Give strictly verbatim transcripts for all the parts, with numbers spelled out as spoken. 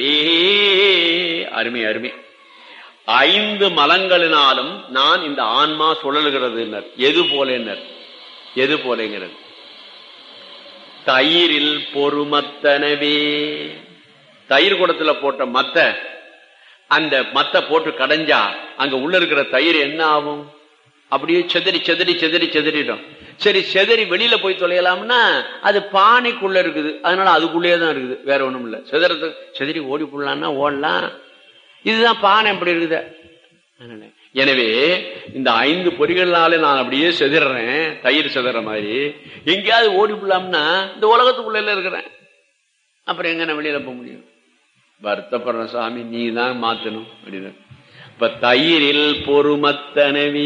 ஏ அருமை அருமை. ஐந்து மலங்களினாலும் நான் இந்த ஆன்மா சுழல்கிறது. எது போல எது போலங்கிறது தயிரில் பொறுமத்தனவே. தயிர் குடத்துல போட்ட மத்த, அந்த மத்த போட்டு கடைஞ்சா அங்க உள்ள இருக்கிற தயிர் என்ன ஆகும்? அப்படியே செதறி செதறி செதறி செதறிடும். சரி, செதறி வெளியில போய் தொலையலாம்னா அது பானைக்குள்ள இருக்குது, அதனால அதுக்குள்ளேயே தான் இருக்குது, வேற ஒண்ணும் இல்ல. செதறது செதறி ஓடி போடலாம்னா ஓடலாம். இதுதான் பானை எப்படி இருக்குது. எனவே இந்த ஐந்து பொறிகள்னால நான் அப்படியே செதறேன், தயிர் செதற மாதிரி. எங்கேயாவது ஓடி போடலாம்னா இந்த உலகத்துக்குள்ள இருக்கிறேன், அப்புறம் எங்க நான் வெளியில போக முடியும்? வருத்தப்படுற சாமி, நீ தான் மாத்தணும் அப்படின்னு. இப்ப தயிரில் பொறுமத்தனவி,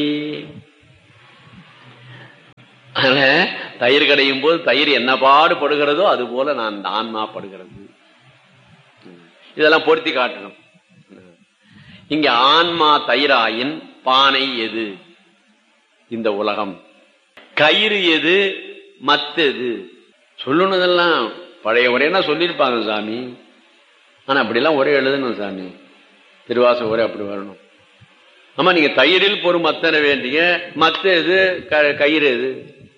தயிர் கடையும் போது தயிர் என்ன பாடுபடுகிறதோ அது போல நான் இந்த ஆன்மா படுகிறது. இதெல்லாம் பொருத்தி காட்டணும். இங்க ஆன்மா தயிராயின் பானை எது? இந்த உலகம். கயிறு எது? மத்தது. சொல்லணுதெல்லாம் பழைய உரையா சொல்லியிருப்பாங்க சாமி. ஆனா அப்படிலாம் ஒரே எழுதணும் சாமி, திருவாச ஒரே அப்படி வரணும். ஆமா, நீங்க தயிரில் பொறும் மத்தன வேண்டிய மத்து எது? கயிறு எது?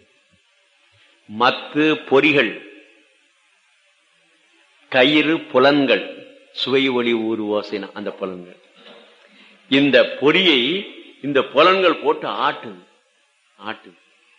மத்து பொறிகள், கயிறு புலன்கள், சுவை ஒளி ஊறு ஓசைனா அந்த புலன்கள். இந்த பொறியை இந்த புலன்கள் போட்டு ஆட்டுது ஆட்டு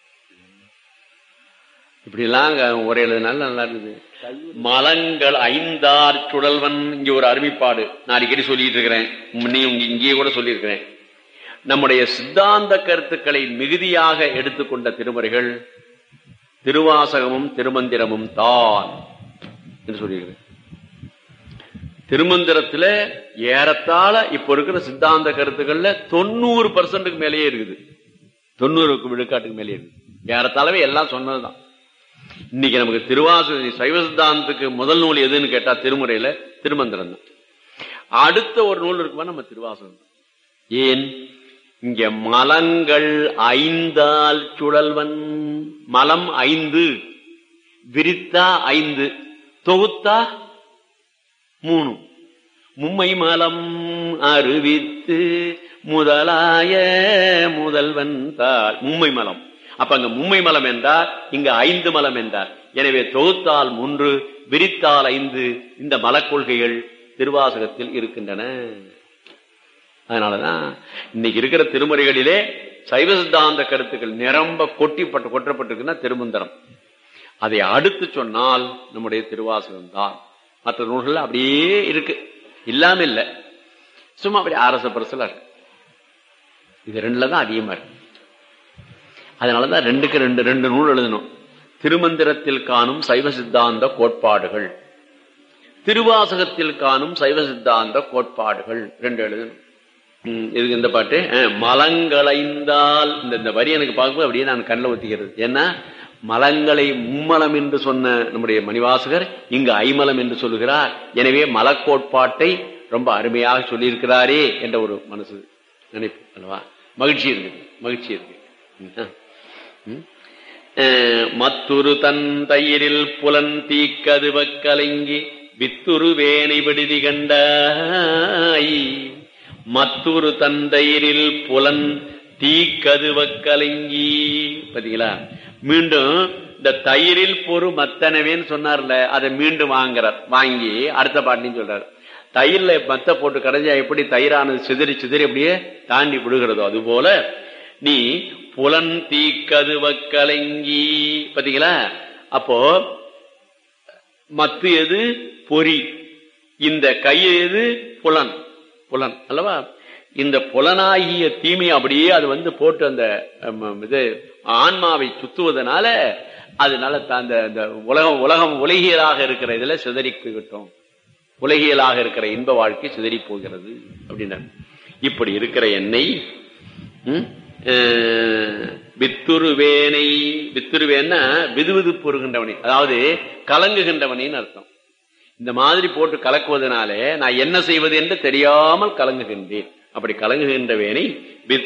இப்படி எல்லாம் ஒரே எழுதுனால நல்லா இருக்குது. மலங்கள் ஐந்தார் சுழல்வன். இங்க ஒரு அருமைப்பாடு நான் அடிக்கடி சொல்லிட்டு இருக்கிறேன், இங்கேயே கூட சொல்லியிருக்கிறேன். நம்முடைய சித்தாந்த கருத்துக்களை மிகுதியாக எடுத்துக்கொண்ட திருமுறைகள் திருவாசகமும் திருமந்திரமும் தான் என்று சொல்லியிருக்கிறேன். திருமந்திரத்துல ஏறத்தாழ இப்ப இருக்கிற சித்தாந்த கருத்துக்கள்ல தொண்ணூறு பர்சன்ட்டுக்கு மேலேயே இருக்குது, தொண்ணூறுக்கு விழுக்காட்டுக்கு மேலேயே இருக்குது. ஏறத்தாழவே எல்லாம் சொன்னதுதான். இன்னைக்கு நமக்கு திருவாசக சைவ சித்தாந்தத்துக்கு முதல் நூல் எதுன்னு கேட்டா திருமுறையில திருமந்திரம் தான். அடுத்த ஒரு நூல் இருக்குமா நம்ம திருவாசகம். ஏன்? இங்க மலங்கள் ஐந்தால் சுழல்வன். மலம் ஐந்து, விரித்தா ஐந்து, தொகுத்தா மூணு. மும்மை மலம் அறிவித்து முதலாய முதல்வன் தாள். மும்மை மலம். அப்ப அங்க மும்மை மலம் என்றார், இங்க ஐந்து மலம் என்றார். எனவே தொகுத்தால் மூன்று, விரித்தால் ஐந்து. இந்த மலக்கொள்கைகள் திருவாசகத்தில் இருக்கின்றன. அதனாலதான் இன்னைக்கு இருக்கிற திருமுறைகளிலே சைவ சித்தாந்த கருத்துக்கள் நிரம்ப கொட்டிப்பட்டு கொட்டப்பட்டிருக்குன்னா திருமந்திரம். அதை அடுத்து சொன்னால் நம்முடைய திருவாசகம் தான். மற்ற நூல்கள் அப்படியே இருக்கு, இல்லாம இல்ல, சும்மா அப்படி அரச பரசலா இருக்கு. இது ரெண்டுல தான் அதிகமா இருக்கு. அதனாலதான் ரெண்டுக்கு ரெண்டு ரெண்டு நூல் எழுதணும். திருமந்திரத்தில் காணும் சைவ சித்தாந்த கோட்பாடுகள், திருவாசகத்தில் காணும் சைவ சித்தாந்த கோட்பாடுகள் ரெண்டு எழுதணும். இதுக்கு இந்த பாட்டு மலங்களைந்தால் இந்த வரி எனக்கு பார்க்கும்போது அப்படியே நான் கண்ணில் ஒத்திக்கிறது. ஏன்னா மலங்களை மும்மலம் என்று சொன்ன நம்முடைய மணிவாசகர் இங்கு ஐமலம் என்று சொல்லுகிறார். எனவே மலக்கோட்பாட்டை ரொம்ப அருமையாக சொல்லியிருக்கிறாரே என்ற ஒரு மனசு நினைப்பு அல்லவா? மகிழ்ச்சி இருக்கு, மகிழ்ச்சி இருக்கு. மத்துரு தன் தயிரில் புலன் தீக்கதுவ கலங்கி வித்துரு வேனை விடுதி கண்டாய். மத்துரு தந்தையரில் புலன் தீக்கதுவ கலங்கி. பாத்தீங்களா? மீண்டும் இந்த தயிரில் பொறு மத்தனவேன்னு சொன்னார்ல, அதை மீண்டும் வாங்குறார். வாங்கி அடுத்த பாட்டின்னு சொல்றாரு, தயிர்ல மத்த போட்டு கடைஞ்சா எப்படி தயிரானது சிதறி சிதறி அப்படியே தாண்டி விடுகிறதோ அதுபோல நீ புலன் தீக்கதுவ கலங்கி. பாத்தீங்களா? அப்போ மத்து எது? பொறி. இந்த கை எது? புலன். புலன் அல்லவா? இந்த புலனாகிய தீமை அப்படியே அது வந்து போட்டு அந்த இது ஆன்மாவை சுத்துவதனால அதனால அந்த உலகம் உலகம் உலகியலாக இருக்கிற இதுல சிதறி போய்விட்டோம். உலகியலாக இருக்கிற இன்ப வாழ்க்கை சிதறி போகிறது அப்படின்னா, இப்படி இருக்கிற எண்ணெய் வித்துருவேனை. வித்துருவேன்னா விதுவிது பொறுகின்றவனை, அதாவது கலங்குகின்றவனின்னு அர்த்தம். இந்த மாதிரி போட்டு கலக்குவதனாலே நான் என்ன செய்வது என்று தெரியாமல் கலங்குகின்றேன். அப்படி கலங்குகின்றவேனை